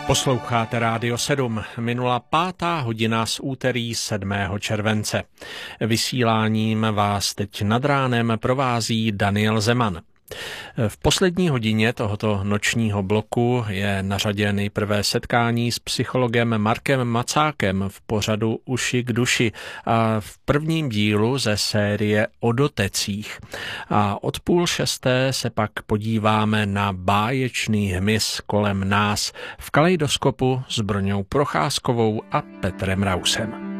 Posloucháte Rádio 7. Minula 5. hodina z úterý 7. července. Vysíláním vás teď nad ránem provází Daniel Zeman. V poslední hodině tohoto nočního bloku je na řadě nejprve setkání s psychologem Markem Macákem v pořadu Uši k duši a v prvním dílu ze série o dotecích. A od 5:30 se pak podíváme na báječný hmyz kolem nás v kaleidoskopu s Brňou Procházkovou a Petrem Rausem.